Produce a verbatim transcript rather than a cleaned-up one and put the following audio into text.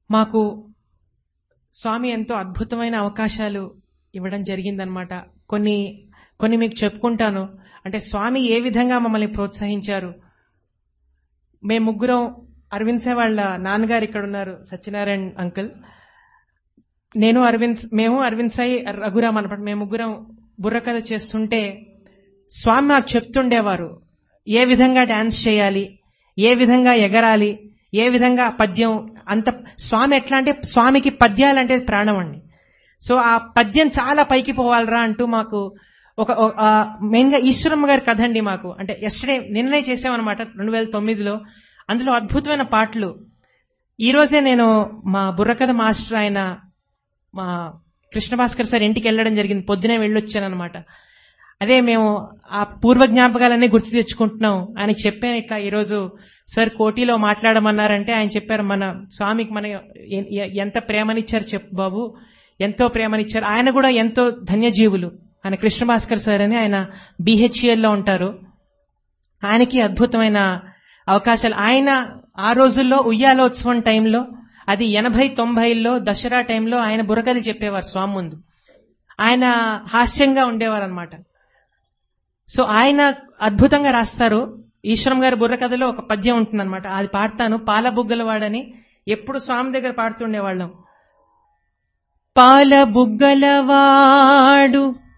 మాకు స్వామి ఎంతో అద్భుతమైన అవకాశాలు ఇవ్వడం జరిగిందనమాట. కొన్ని కొన్ని మీకు చెప్పుకుంటాను. అంటే స్వామి ఏ విధంగా మమ్మల్ని ప్రోత్సహించారు. మేము ముగ్గురం, అరవింద్ సాయి వాళ్ళ నాన్నగారు ఇక్కడ ఉన్నారు, సత్యనారాయణ అంకుల్, నేను అరవింద్, మేము అరవింద్ సాయి, రఘురామ్ అనమాట, మేము ముగ్గురం బుర్రకథ చేస్తుంటే స్వామి మాకు చెప్తుండేవారు ఏ విధంగా డాన్స్ చేయాలి, ఏ విధంగా ఎగరాలి, ఏ విధంగా పద్యం. అంత స్వామి ఎట్లా అంటే, స్వామికి పద్యాలంటే ప్రాణం అండి. సో ఆ పద్యం చాలా పైకి పోవాలరా అంటూ మాకు ఒక మెయిన్ గా ఈశ్వరమ్మ గారి కథ అండి. మాకు అంటే ఎస్టర్డే నిన్ననే చేసామన్నమాట, రెండు వేల తొమ్మిదిలో. అందులో అద్భుతమైన పాటలు. ఈ రోజే నేను మా బుర్రకథ మాస్టర్ ఆయన మా కృష్ణ భాస్కర్ సార్ ఇంటికి వెళ్ళడం జరిగింది, పొద్దునే వెళ్ళొచ్చానమాట. అదే మేము ఆ పూర్వ జ్ఞాపకాలన్నీ గుర్తు తెచ్చుకుంటున్నాం. ఆయన చెప్పాను ఇట్లా, ఈరోజు సార్ కోటిలో మాట్లాడమన్నారంటే ఆయన చెప్పారు, మన స్వామికి మన ఎంత ప్రేమనిచ్చారు చెప్పు బాబు, ఎంతో ప్రేమనిచ్చారు. ఆయన కూడా ఎంతో ధన్యజీవులు. ఆయన కృష్ణ భాస్కర్ సార్ అని, ఆయన బిహెచ్ఎల్ లో ఉంటారు. ఆయనకి అద్భుతమైన అవకాశాలు. ఆయన ఆ రోజుల్లో ఉయ్యాలోత్సవం టైంలో, అది ఎనభై తొంభైల్లో దసరా టైంలో ఆయన బుర్రకథలు చెప్పేవారు స్వామి ముందు. ఆయన హాస్యంగా ఉండేవారు అనమాట. సో ఆయన అద్భుతంగా రాస్తారు. ఈశ్వరం గారి బుర్రకథలో ఒక పద్యం ఉంటుందన్నమాట, అది పాడతాను. పాల బుగ్గలవాడని ఎప్పుడు స్వామి దగ్గర పాడుతుండేవాళ్ళం. పాల బుగ్గలవాడు